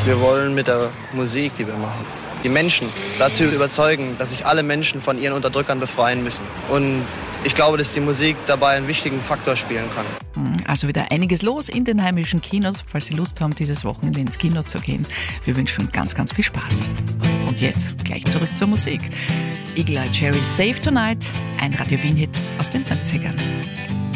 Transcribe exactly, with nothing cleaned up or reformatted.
Wir wollen mit der Musik, die wir machen, die Menschen dazu überzeugen, dass sich alle Menschen von ihren Unterdrückern befreien müssen. Und ich glaube, dass die Musik dabei einen wichtigen Faktor spielen kann. Also wieder einiges los in den heimischen Kinos, falls Sie Lust haben, dieses Wochenende ins Kino zu gehen. Wir wünschen ganz, ganz viel Spaß. Und jetzt gleich zurück zur Musik. Eagle Eye Cherry Save Tonight, ein Radio Wien-Hit aus den neunzigern.